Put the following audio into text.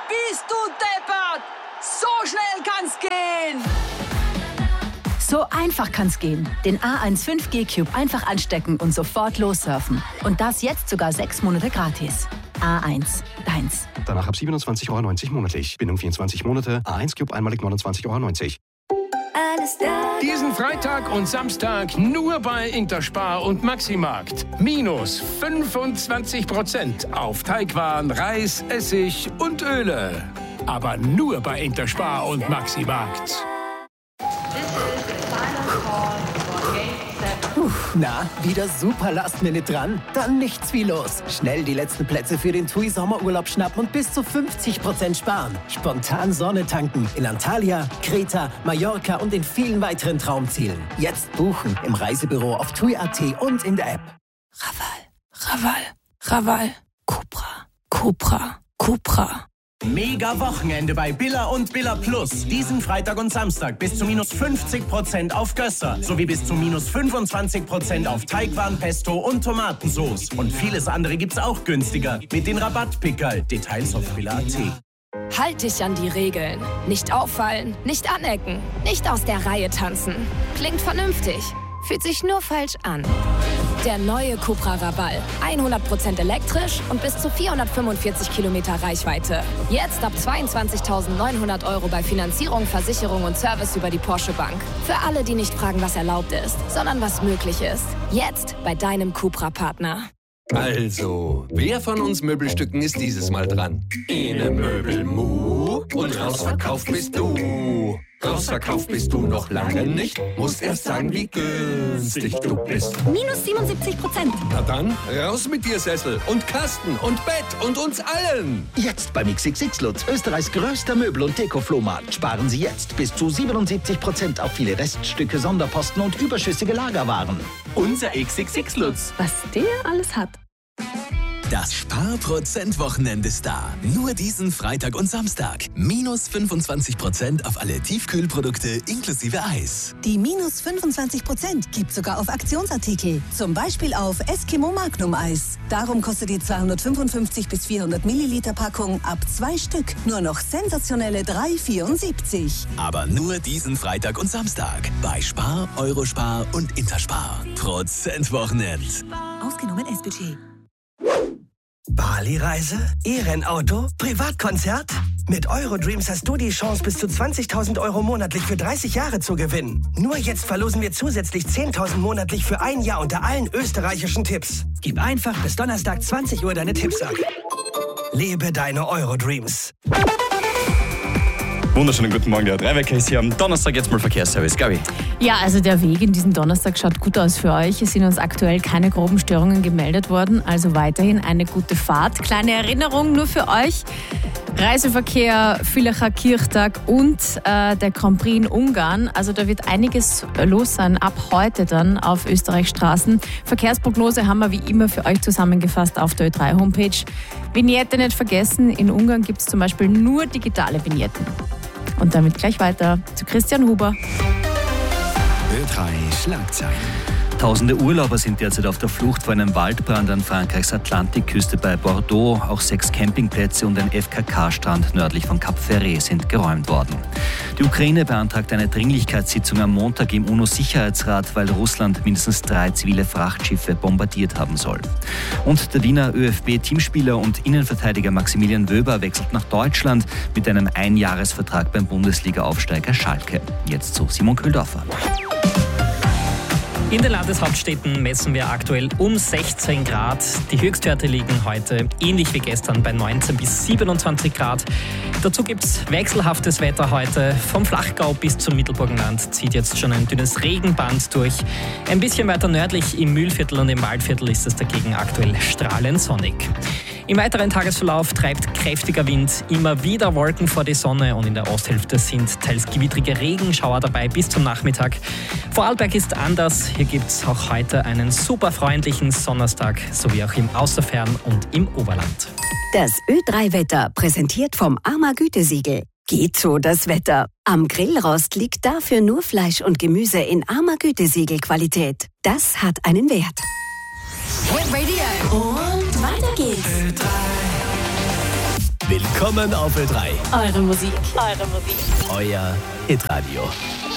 Bist du deppert? So schnell kann's gehen! So einfach kann's gehen. Den A1 5G Cube einfach anstecken und sofort lossurfen. Und das jetzt sogar 6 Monate gratis. A1, deins. Danach ab 27,90 € monatlich. Bindung 24 Monate. A1 Cube einmalig 29,90 €. Diesen Freitag und Samstag nur bei Interspar und Maximarkt. Minus 25% auf Teigwaren, Reis, Essig und Öle. Aber nur bei Interspar und Maximarkt. Na, wieder super Last-Minute dran? Dann nichts wie los. Schnell die letzten Plätze für den TUI Sommerurlaub schnappen und bis zu 50% sparen. Spontan Sonne tanken in Antalya, Kreta, Mallorca und in vielen weiteren Traumzielen. Jetzt buchen im Reisebüro auf TUI.at und in der App. Raval. Cupra. Mega Wochenende bei Billa und Billa Plus. Diesen Freitag und Samstag bis zu minus 50% auf Gösser. Sowie bis zu minus 25% auf Teigwaren, Pesto und Tomatensauce. Und vieles andere gibt's auch günstiger. Mit den Rabattpickerl. Details auf Billa.at. Halt dich an die Regeln. Nicht auffallen, nicht anecken, nicht aus der Reihe tanzen. Klingt vernünftig, fühlt sich nur falsch an. Der neue Cupra Raval. 100% elektrisch und bis zu 445 Kilometer Reichweite. Jetzt ab 22.900 € bei Finanzierung, Versicherung und Service über die Porsche Bank. Für alle, die nicht fragen, was erlaubt ist, sondern was möglich ist. Jetzt bei deinem Cupra-Partner. Also, wer von uns Möbelstücken ist dieses Mal dran? Ene Möbelmu und rausverkauft bist du. Rausverkauft bist du noch lange nicht. Musst erst sagen, wie günstig du bist. Minus 77%. Na dann, raus mit dir, Sessel und Kasten und Bett und uns allen. Jetzt beim XXX Lutz, Österreichs größter Möbel- und Deko-Flohmarkt. Sparen Sie jetzt bis zu 77% auf viele Reststücke, Sonderposten und überschüssige Lagerwaren. Unser XXX Lutz. Was der alles hat. Das Sparprozent-Wochenende ist da. Nur diesen Freitag und Samstag. Minus 25% auf alle Tiefkühlprodukte inklusive Eis. Die minus 25% gibt sogar auf Aktionsartikel. Zum Beispiel auf Eskimo Magnum Eis. Darum kostet die 255 bis 400 Milliliter Packung ab 2 Stück nur noch sensationelle 3,74. Aber nur diesen Freitag und Samstag. Bei Spar, Eurospar und Interspar. Prozent-Wochenend. Ausgenommen S-Budget. Bali-Reise? E-Rennauto? Privatkonzert? Mit Eurodreams hast du die Chance, bis zu 20.000 € monatlich für 30 Jahre zu gewinnen. Nur jetzt verlosen wir zusätzlich 10.000 monatlich für ein Jahr unter allen österreichischen Tipps. Gib einfach bis Donnerstag 20 Uhr deine Tipps ab. Lebe deine Eurodreams. Wunderschönen guten Morgen, der Dreiwecker ist hier am Donnerstag, jetzt mal Verkehrsservice. Gabi. Ja, also der Weg in diesen Donnerstag schaut gut aus für euch. Es sind uns aktuell keine groben Störungen gemeldet worden, also weiterhin eine gute Fahrt. Kleine Erinnerung nur für euch. Reiseverkehr, Villacher Kirchtag und der Grand Prix in Ungarn. Also da wird einiges los sein ab heute dann auf Österreichs Straßen. Verkehrsprognose haben wir wie immer für euch zusammengefasst auf der Ö3-Homepage. Vignette nicht vergessen, in Ungarn gibt es zum Beispiel nur digitale Vignetten. Und damit gleich weiter zu Christian Huber. Ö3 Schlagzeilen. Tausende Urlauber sind derzeit auf der Flucht vor einem Waldbrand an Frankreichs Atlantikküste bei Bordeaux. Auch 6 Campingplätze und ein FKK-Strand nördlich von Cap Ferret sind geräumt worden. Die Ukraine beantragt eine Dringlichkeitssitzung am Montag im UNO-Sicherheitsrat, weil Russland mindestens 3 zivile Frachtschiffe bombardiert haben soll. Und der Wiener ÖFB-Teamspieler und Innenverteidiger Maximilian Wöber wechselt nach Deutschland mit einem Einjahresvertrag beim Bundesliga-Aufsteiger Schalke. Jetzt zu Simon Köhldorfer. In den Landeshauptstädten messen wir aktuell um 16 Grad. Die Höchstwerte liegen heute ähnlich wie gestern bei 19 bis 27 Grad. Dazu gibt es wechselhaftes Wetter heute. Vom Flachgau bis zum Mittelburgenland zieht jetzt schon ein dünnes Regenband durch. Ein bisschen weiter nördlich im Mühlviertel und im Waldviertel ist es dagegen aktuell strahlend sonnig. Im weiteren Tagesverlauf treibt kräftiger Wind, immer wieder Wolken vor die Sonne und in der Osthälfte sind teils gewittrige Regenschauer dabei bis zum Nachmittag. Vorarlberg ist anders, hier gibt es auch heute einen super freundlichen Sonntag, sowie auch im Außerfern und im Oberland. Das Ö3-Wetter präsentiert vom AMA Gütesiegel. Geht so das Wetter. Am Grillrost liegt dafür nur Fleisch und Gemüse in AMA Gütesiegel-Qualität. Das hat einen Wert. Hit Radio. Und weiter geht's. Willkommen auf Ö3. Eure Musik. Euer Hitradio.